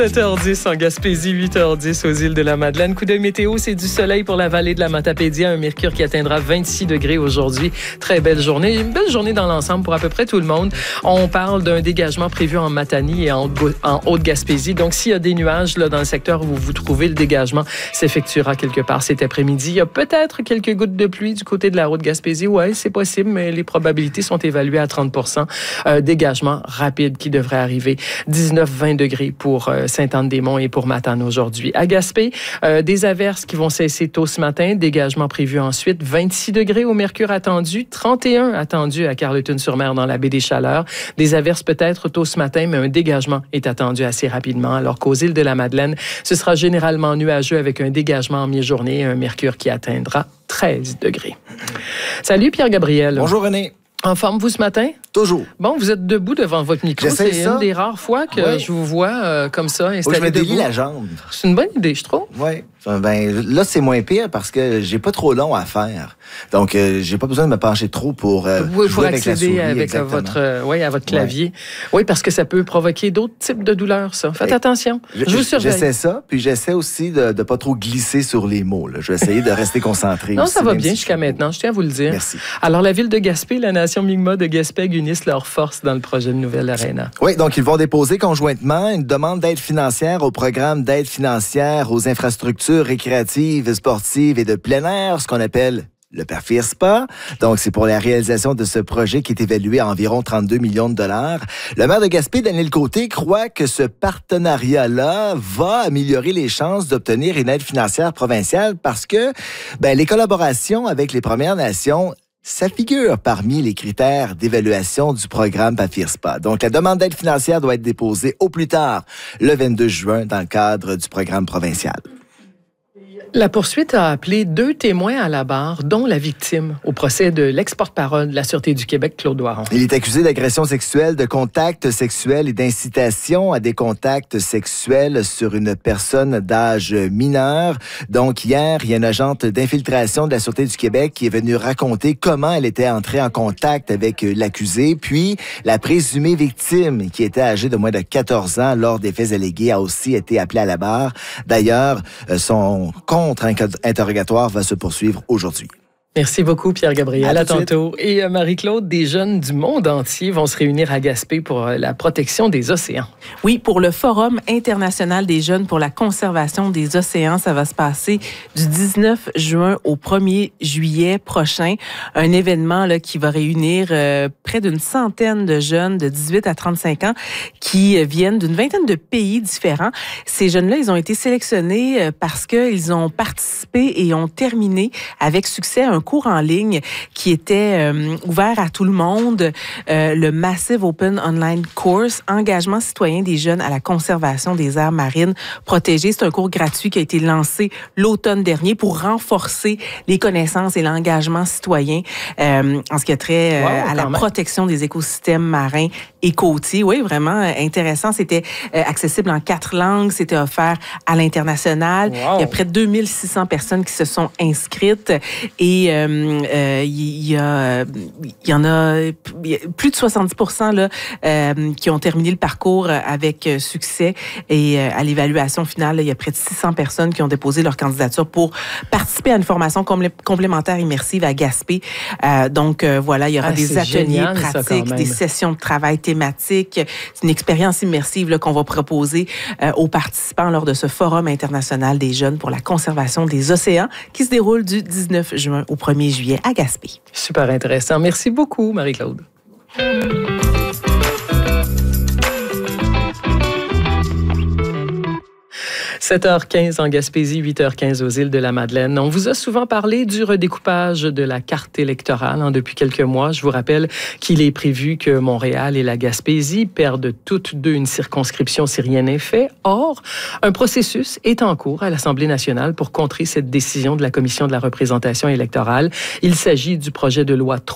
7h10 en Gaspésie, 8h10 aux îles de la Madeleine. Coup d'œil météo, c'est du soleil pour la vallée de la Matapédia. Un mercure qui atteindra 26 degrés aujourd'hui. Très belle journée. Une belle journée dans l'ensemble pour à peu près tout le monde. On parle d'un dégagement prévu en Matanie et en Haute-Gaspésie. Donc, s'il y a des nuages là, dans le secteur où vous vous trouvez, le dégagement s'effectuera quelque part cet après-midi. Il y a peut-être quelques gouttes de pluie du côté de la Haute-Gaspésie. Oui, c'est possible, mais les probabilités sont évaluées à 30%. Dégagement rapide qui devrait arriver. 19-20 degrés pour Sainte-Anne-des-Monts et pour Matane aujourd'hui. À Gaspé, des averses qui vont cesser tôt ce matin. Dégagement prévu ensuite. 26 degrés au mercure attendu. 31 attendu à Carleton-sur-Mer dans la baie des Chaleurs. Des averses peut-être tôt ce matin, mais un dégagement est attendu assez rapidement. Alors qu'aux îles de la Madeleine, ce sera généralement nuageux avec un dégagement en mi-journée et un mercure qui atteindra 13 degrés. Salut Pierre-Gabriel. Bonjour René. En forme, vous, ce matin? Toujours. Bon, vous êtes debout devant votre micro. J'essaie C'est ça. une des rares fois que je vous vois comme ça, installé Je me délie debout. la jambe. C'est une bonne idée, je trouve. Oui. Ben, là, c'est moins pire parce que j'ai pas trop long à faire. Donc, j'ai pas besoin de me pencher trop pour Vous jouer avec la accéder souris. avec à votre clavier. Oui, parce que ça peut provoquer d'autres types de douleurs, ça. Faites attention. Je vous surveille. J'essaie ça, puis j'essaie aussi de pas trop glisser sur les mots. Là. Je vais essayer de rester concentré. Non, aussi, ça va même bien si jusqu'à maintenant, je tiens à vous le dire. Merci. Alors, la ville de Gaspé, la nation Mi'kmaq de Gaspé unissent leurs forces dans le projet de nouvelle aréna. Oui, donc ils vont déposer conjointement une demande d'aide financière au programme d'aide financière aux infrastructures récréatives, sportives et de plein air, ce qu'on appelle le PAFIRSPA. Donc, c'est pour la réalisation de ce projet qui est évalué à environ 32 millions de dollars. Le maire de Gaspé, Daniel Côté, croit que ce partenariat-là va améliorer les chances d'obtenir une aide financière provinciale parce que les collaborations avec les Premières Nations, ça figure parmi les critères d'évaluation du programme PAFIRSPA. Donc, la demande d'aide financière doit être déposée au plus tard le 22 juin dans le cadre du programme provincial. La poursuite a appelé 2 témoins à la barre, dont la victime, au procès de l'ex-porte-parole de la Sûreté du Québec, Claude Doiron. Il est accusé d'agression sexuelle, de contact sexuel et d'incitation à des contacts sexuels sur une personne d'âge mineur. Donc, hier, il y a une agente d'infiltration de la Sûreté du Québec qui est venue raconter comment elle était entrée en contact avec l'accusé. Puis, la présumée victime, qui était âgée de moins de 14 ans lors des faits allégués, a aussi été appelée à la barre. D'ailleurs, son contre-interrogatoire va se poursuivre aujourd'hui. Merci beaucoup, Pierre-Gabriel. À tantôt. Suite. Et Marie-Claude, des jeunes du monde entier vont se réunir à Gaspé pour la protection des océans. Oui, pour le Forum international des jeunes pour la conservation des océans. Ça va se passer du 19 juin au 1er juillet prochain. Un événement là, qui va réunir près d'une centaine de jeunes de 18 à 35 ans qui viennent d'une vingtaine de pays différents. Ces jeunes-là, ils ont été sélectionnés parce qu'ils ont participé et ont terminé avec succès un cours en ligne qui était ouvert à tout le monde, le Massive Open Online Course, Engagement citoyen des jeunes à la conservation des aires marines protégées. C'est un cours gratuit qui a été lancé l'automne dernier pour renforcer les connaissances et l'engagement citoyen en ce qui a trait à la protection des écosystèmes marins et côtiers. Oui, vraiment intéressant. C'était accessible en 4 langues. C'était offert à l'international. Wow. Il y a près de 2600 personnes qui se sont inscrites et il y en a plus de 70% là, qui ont terminé le parcours avec succès. Et à l'évaluation finale, là, il y a près de 600 personnes qui ont déposé leur candidature pour participer à une formation complémentaire immersive à Gaspé. Donc, voilà, il y aura des ateliers génial, pratiques, des sessions de travail thématiques. C'est une expérience immersive là, qu'on va proposer aux participants lors de ce Forum international des jeunes pour la conservation des océans qui se déroule du 19 juin au 1er juillet à Gaspé. Super intéressant. Merci beaucoup, Marie-Claude. 7h15 en Gaspésie, 8h15 aux îles de la Madeleine. On vous a souvent parlé du redécoupage de la carte électorale depuis quelques mois. Je vous rappelle qu'il est prévu que Montréal et la Gaspésie perdent toutes deux une circonscription si rien n'est fait. Or, un processus est en cours à l'Assemblée nationale pour contrer cette décision de la Commission de la représentation électorale. Il s'agit du projet de loi